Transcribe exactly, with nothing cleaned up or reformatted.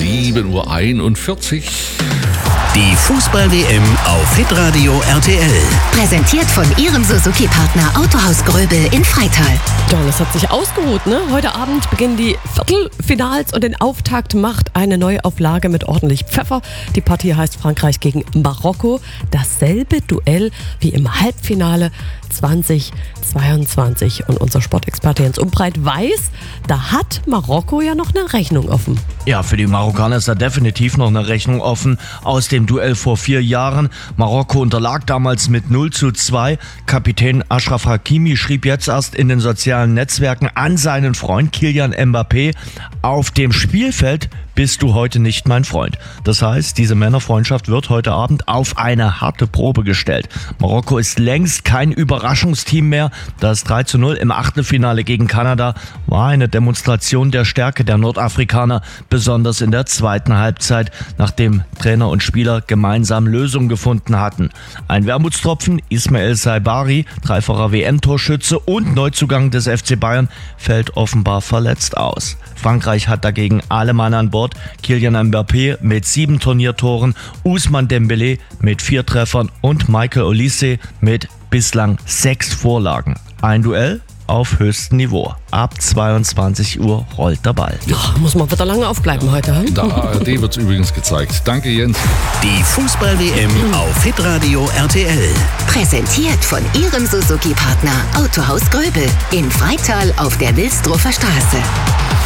sieben Uhr einundvierzig. Die Fußball-W M auf Hitradio R T L. Präsentiert von Ihrem Suzuki-Partner Autohaus Gröbel in Freital. Ja, das hat sich ausgeruht, ne? Heute Abend beginnen die Viertelfinals und den Auftakt macht eine Neuauflage mit ordentlich Pfeffer. Die Partie heißt Frankreich gegen Marokko. Dasselbe Duell wie im Halbfinale zweitausendzweiundzwanzig. Und unser Sportexperte Jens Umbreit weiß, da hat Marokko ja noch eine Rechnung offen. Ja, für die Marokkaner ist da definitiv noch eine Rechnung offen aus dem Duell vor vier Jahren. Marokko unterlag damals mit null zu zwei. Kapitän Achraf Hakimi schrieb jetzt erst in den sozialen Netzwerken an seinen Freund Kylian Mbappé: Auf dem Spielfeld bist du heute nicht mein Freund. Das heißt, diese Männerfreundschaft wird heute Abend auf eine harte Probe gestellt. Marokko ist längst kein Überraschungsteam mehr. Das drei zu null im Achtelfinale gegen Kanada war eine Demonstration der Stärke der Nordafrikaner, besonders in der zweiten Halbzeit, nachdem Trainer und Spieler gemeinsam Lösungen gefunden hatten. Ein Wermutstropfen: Ismail Saibari, dreifacher W M-Torschütze und Neuzugang des F C Bayern, fällt offenbar verletzt aus. Frankreich hat dagegen alle Mann an Bord. Kylian Mbappé mit sieben Turniertoren, Ousmane Dembélé mit vier Treffern und Michael Olise mit bislang sechs Vorlagen. Ein Duell auf höchstem Niveau. Ab zweiundzwanzig Uhr rollt der Ball. Ach, muss man wieder lange aufbleiben heute. Hm? In der A R D wird es übrigens gezeigt. Danke, Jens. Die Fußball-W M auf Hitradio R T L. Präsentiert von Ihrem Suzuki-Partner Autohaus Gröbel in Freital auf der Wilsdruffer Straße.